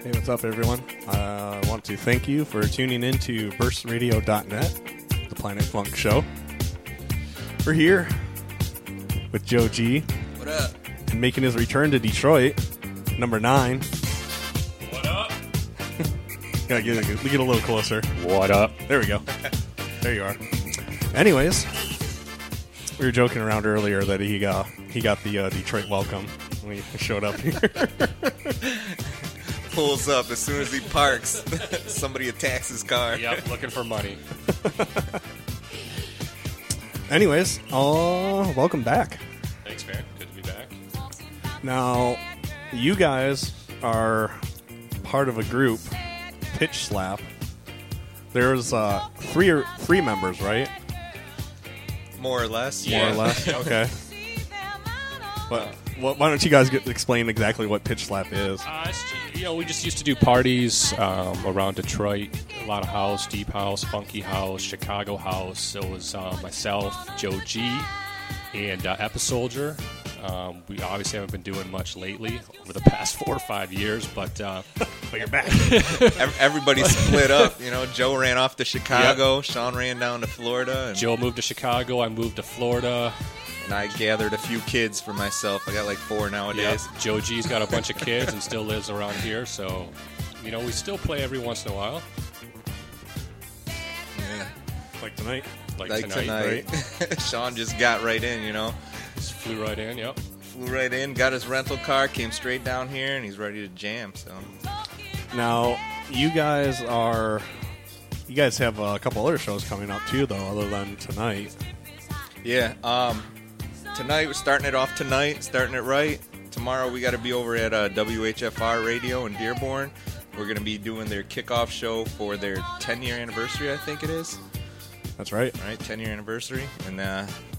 Hey, what's up, everyone? I want to thank you for tuning in to burstradio.net, the Planet Funk Show. We're here with Joe G. What up? And making his return to Detroit, number 9. What up? Gotta get a little closer. What up? There we go. There you are. Anyways, we were joking around earlier that he got the Detroit welcome when he showed up here. Pulls up as soon as he parks. Somebody attacks his car. Yep, looking for money. Anyways, welcome back. Thanks, man. Good to be back. Now, you guys are part of a group, Pitch Slap. There's three members, right? More or less. More or less. Okay. But why don't you guys explain exactly what Pitch Slap is? We just used to do parties around Detroit. A lot of house, deep house, funky house, Chicago house. It was myself, Joe G, and Episoldier. We obviously haven't been doing much lately over the past 4 or 5 years, but you're back. Everybody split up. Joe ran off to Chicago. Yep. Sean ran down to Florida. And Joe moved to Chicago. I moved to Florida. And I gathered a few kids for myself. I got like 4 nowadays. Yep. Joe G's got a bunch of kids and still lives around here. So, we still play every once in a while. Yeah. Like tonight. Like tonight. Right? Sean just got right in, Just flew right in, yep. Flew right in, got his rental car, came straight down here, and he's ready to jam. So now, you guys have a couple other shows coming up too, though, other than tonight. Yeah. Tonight, we're starting it off tonight, starting it right. Tomorrow, we got to be over at WHFR Radio in Dearborn. We're going to be doing their kickoff show for their 10-year anniversary, I think it is. That's right. All right, 10-year anniversary. And